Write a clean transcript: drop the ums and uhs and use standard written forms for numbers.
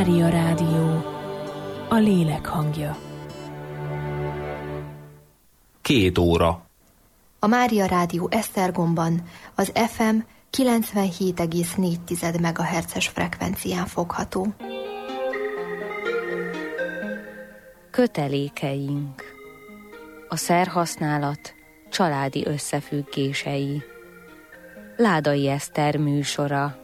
Mária Rádió, a lélek hangja. 2 óra. A Mária Rádió Esztergomban az FM 97,4 MHz-es frekvencián fogható. Kötelékeink. A szerhasználat családi összefüggései. Ládai Eszter műsora.